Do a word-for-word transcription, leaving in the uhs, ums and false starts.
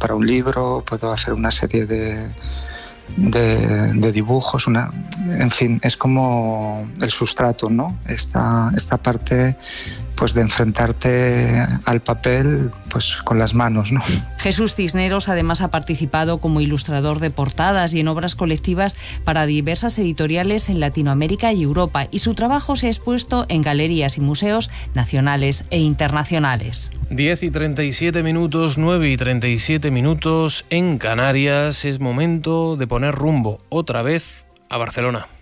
para un libro, puedo hacer una serie de, de, de dibujos, una, en fin, es como el sustrato, ¿no? Esta, esta parte pues de enfrentarte al papel pues con las manos, ¿no? Jesús Cisneros además ha participado como ilustrador de portadas y en obras colectivas para diversas editoriales en Latinoamérica y Europa, y su trabajo se ha expuesto en galerías y museos nacionales e internacionales. diez y treinta y siete minutos, nueve y treinta y siete minutos en Canarias. Es momento de poner rumbo otra vez a Barcelona.